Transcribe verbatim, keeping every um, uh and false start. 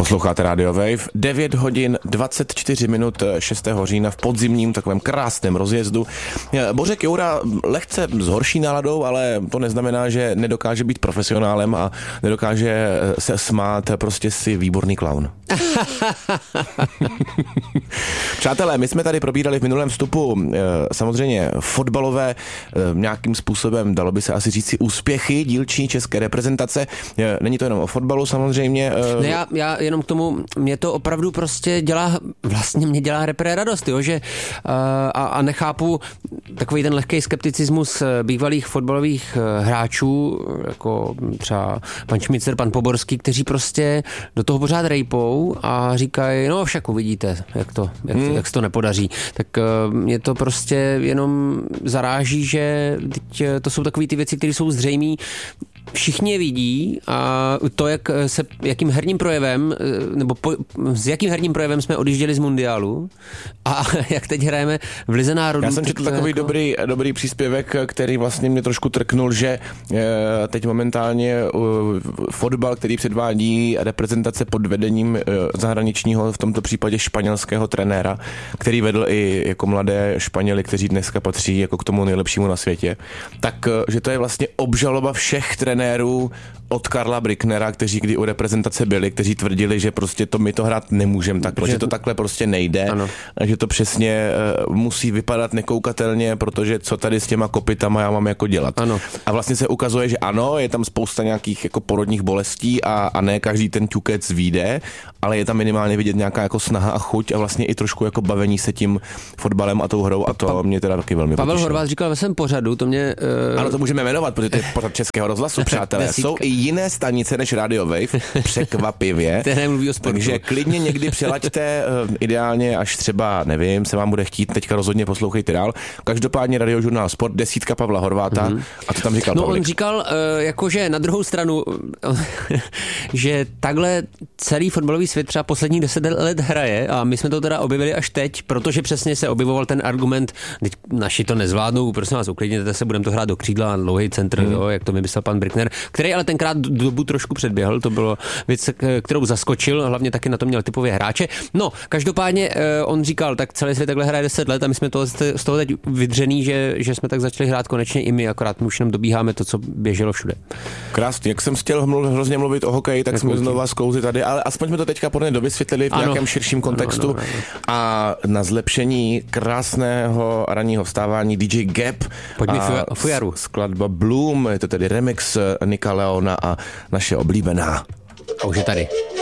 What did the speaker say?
Posloucháte Radio Wave, devět hodin dvacet čtyři minut šestého října v podzimním takovém krásném rozjezdu. Bořek Joura lehce s horší náladou, ale to neznamená, že nedokáže být profesionálem a nedokáže se smát, prostě si výborný klaun. Přátelé, my jsme tady probírali v minulém vstupu samozřejmě fotbalové nějakým způsobem, dalo by se asi říct si úspěchy dílčí české reprezentace. Není to jenom o fotbalu samozřejmě. Ne, já, já jenom k tomu, mě to opravdu prostě dělá, vlastně mě dělá repre radost, jo, že a, a nechápu takový ten lehký skepticismus bývalých fotbalových hráčů, jako třeba pan Šmicer, pan Poborský, kteří prostě do toho pořád rejpou a říkají, no však uvidíte, jak to, jak, hmm. jak se to nepodaří. Tak mě to prostě jenom zaráží, že teď to jsou takové ty věci, které jsou zřejmé, všichni je vidí a to, jak se, jakým herním projevem, nebo po, s jakým herním projevem jsme odjížděli z mundiálu a jak teď hrajeme v Lize národů. Já jsem četl takový jako... dobrý, dobrý příspěvek, který vlastně mě trošku trknul, že teď momentálně fotbal, který předvádí reprezentace pod vedením zahraničního, v tomto případě španělského trenéra, který vedl i jako mladé Španěly, kteří dneska patří jako k tomu nejlepšímu na světě, tak že to je vlastně obžaloba všech trenérů od Karla Bricknera, kteří kdy u reprezentace byli, kteří tvrdili, že prostě to my to hrát nemůžeme tak, protože to takhle prostě nejde, ano. A že to přesně uh, musí vypadat nekoukatelně, protože co tady s těma kopytama já mám jako dělat. Ano. A vlastně se ukazuje, že ano, je tam spousta nějakých jako porodních bolestí a, a ne každý ten ťukec vyjde, ale je tam minimálně vidět nějaká jako snaha a chuť a vlastně i trošku jako bavení se tím fotbalem a tou hrou a to pa- mě teda taky velmi Pavel potěšilo. Horváth říkal ve svém pořadu, to mě... Uh... Ano, to můžeme jmenovat, protože to je pořad Českého rozhlasu, přátelé. Jsou i jiné stanice než Radio Wave, překvapivě. Nemluví o sportu. Takže klidně někdy přelaďte, ideálně až třeba, nevím, se vám bude chtít, teďka rozhodně poslouchejte dál. Každopádně Radiožurnál Sport, desítka Pavla Horváta, mm-hmm. A to tam říkal No Pavlik. On říkal, jakože na druhou stranu, že takhle celý fotbalový svět třeba posledních deset let hraje a my jsme to teda objevili až teď, protože přesně se objevoval ten argument, teď naši to nezvládnou, prosím vás, uklidněte se, budeme to hrát do křídla, dlouhý centr, mm. jo, jak to vymyslel pan Brickner, který ale tenkrát dobu trošku předběhl, to bylo věc, kterou zaskočil, hlavně taky na to měl typově hráče. No, každopádně on říkal, tak celý svět takhle hraje deset let a my jsme to, z toho teď vydřený, že, že jsme tak začali hrát konečně i my, akorát my už jenom dobíháme to, co běželo všude. Krásně, jak jsem chtěl hrozně mluvit o hokeji, tak jsme znova sklouzli tady, ale aspoň jsme to teďka podle dovysvětlili v ano. nějakém širším kontextu. Ano, ano, ano. A na zlepšení krásného ranního vstávání D J Gap Pojďme a fujaru. skladba Bloom, je to tedy remix Nika Leona a naše oblíbená. A už je tady.